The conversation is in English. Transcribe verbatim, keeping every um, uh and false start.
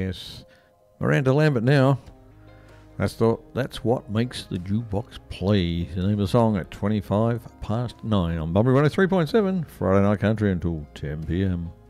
Yes. Miranda Lambert now. That's the, that's what makes the jukebox play. The name of the song at twenty-five past nine on Bunbury one oh three point seven, Friday Night Country until ten p m.